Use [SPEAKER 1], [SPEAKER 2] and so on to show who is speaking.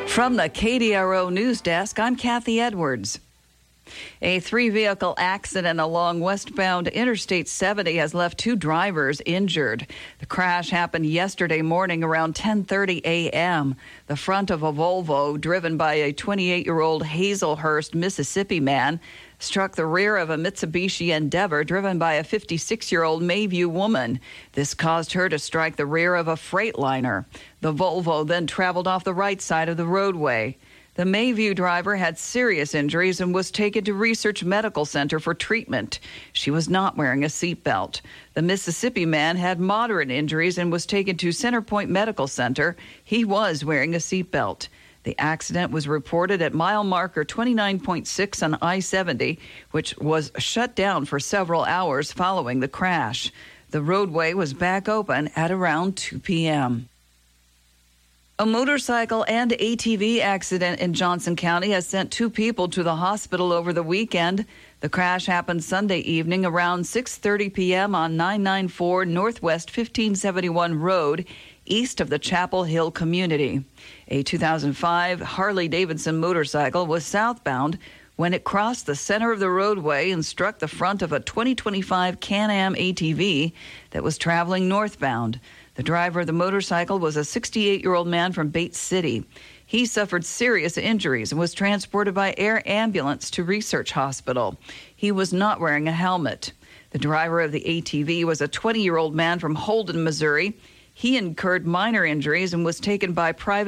[SPEAKER 1] From the KDRO News Desk, I'm Kathy Edwards. A three-vehicle accident along westbound Interstate 70 has left two drivers injured. The crash happened yesterday morning around 10:30 a.m. The front of a Volvo, driven by a 28-year-old Hazelhurst, Mississippi man, struck the rear of a Mitsubishi Endeavor driven by a 56-year-old Mayview woman. This caused her to strike the rear of a Freightliner. The Volvo then traveled off the right side of the roadway. The Mayview driver had serious injuries and was taken to Research Medical Center for treatment. She was not wearing a seatbelt. The Mississippi man had moderate injuries and was taken to Centerpoint Medical Center. He was wearing a seatbelt. The accident was reported at mile marker 29.6 on I-70, which was shut down for several hours following the crash. The roadway was back open at around 2 p.m. A motorcycle and ATV accident in Johnson County has sent two people to the hospital over the weekend. The crash happened Sunday evening around 6:30 p.m. on 994 Northwest 1571 Road, east of the Chapel Hill community. A 2005 Harley-Davidson motorcycle was southbound when it crossed the center of the roadway and struck the front of a 2025 Can-Am ATV that was traveling northbound. The driver of the motorcycle was a 68-year-old man from Bates City. He suffered serious injuries and was transported by air ambulance to Research Hospital. He was not wearing a helmet. The driver of the ATV was a 20-year-old man from Holden, Missouri. He incurred minor injuries and was taken by private